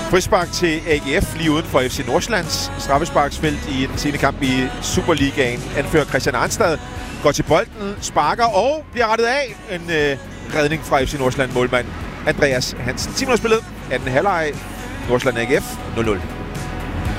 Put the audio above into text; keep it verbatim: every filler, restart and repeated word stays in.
Frispark til A G F lige uden for F C Nordsjællands straffesparksfelt i den sene kamp i Superligaen. Anfører Christian Arnstad går til bolden, sparker og bliver rettet af. En øh, redning fra F C Nordsjælland målmand Andreas Hansen. ti minutter spillet, anden halvleg. Nordsjælland A G F nul nul.